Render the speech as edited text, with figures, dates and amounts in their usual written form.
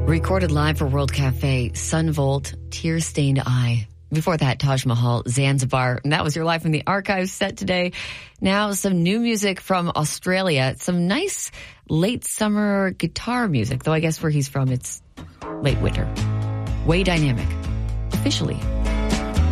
Recorded live for World Cafe, Sun Volt, Tear Stained Eye. Before that, Taj Mahal, Zanzibar. And that was your Live from the Archives set today. Now, some new music from Australia. Some nice late summer guitar music, though I guess where he's from, it's late winter. Way Dynamic. Officially.